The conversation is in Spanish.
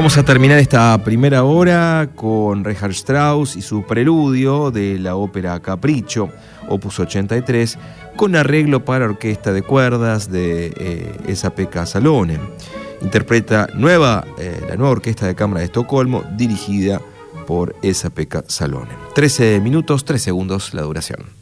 Vamos a terminar esta primera hora con Richard Strauss y su preludio de la ópera Capricho, opus 83, con arreglo para orquesta de cuerdas de Esa-Pekka Salonen. Interpreta la nueva orquesta de cámara de Estocolmo, dirigida por Esa-Pekka Salonen. 13 minutos, 3 segundos la duración.